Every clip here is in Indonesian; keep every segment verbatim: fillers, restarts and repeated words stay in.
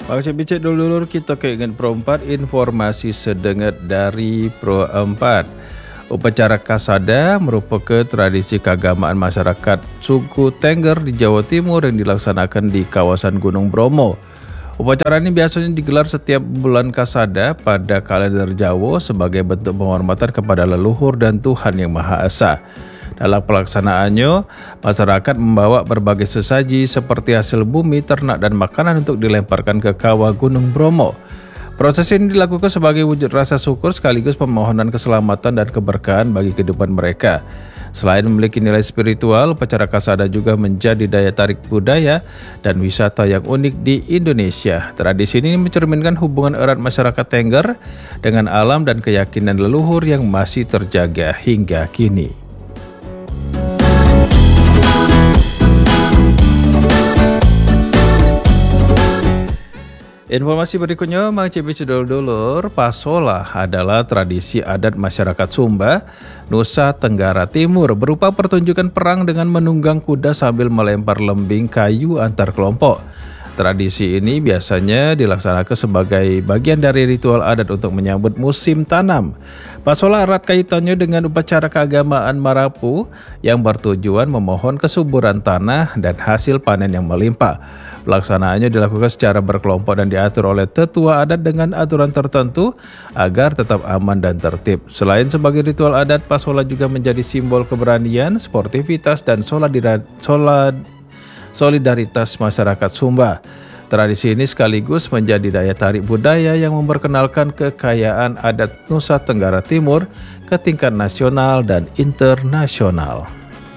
Oke, bicik dulu kita ke ingin Pro empat informasi sedengat dari Pro empat. Upacara Kasada merupakan tradisi keagamaan masyarakat suku Tengger di Jawa Timur yang dilaksanakan di kawasan Gunung Bromo. Upacara ini biasanya digelar setiap bulan Kasada pada kalender Jawa sebagai bentuk penghormatan kepada leluhur dan Tuhan Yang Maha Esa. Dalam pelaksanaannya, masyarakat membawa berbagai sesaji seperti hasil bumi, ternak, dan makanan untuk dilemparkan ke kawah Gunung Bromo. Proses ini dilakukan sebagai wujud rasa syukur sekaligus permohonan keselamatan dan keberkahan bagi kehidupan mereka. Selain memiliki nilai spiritual, upacara Kasada juga menjadi daya tarik budaya dan wisata yang unik di Indonesia. Tradisi ini mencerminkan hubungan erat masyarakat Tengger dengan alam dan keyakinan leluhur yang masih terjaga hingga kini. Informasi berikutnya, Mang Cibi Dulur, Pasola adalah tradisi adat masyarakat Sumba, Nusa Tenggara Timur, berupa pertunjukan perang dengan menunggang kuda sambil melempar lembing kayu antar kelompok. Tradisi ini biasanya dilaksanakan sebagai bagian dari ritual adat untuk menyambut musim tanam. Pasola erat kaitannya dengan upacara keagamaan Marapu yang bertujuan memohon kesuburan tanah dan hasil panen yang melimpah. Pelaksanaannya dilakukan secara berkelompok dan diatur oleh tetua adat dengan aturan tertentu agar tetap aman dan tertib. Selain sebagai ritual adat, Pasola juga menjadi simbol keberanian, sportivitas, dan solidaritas masyarakat Sumba. Tradisi ini sekaligus menjadi daya tarik budaya yang memperkenalkan kekayaan adat Nusa Tenggara Timur ke tingkat nasional dan internasional.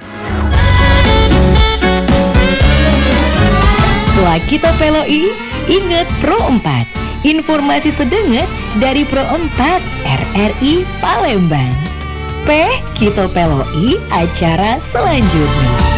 Setelah kita peloi, ingat Pro empat. Informasi sedengat dari Pro empat R R I Palembang. P, kita peloi acara selanjutnya.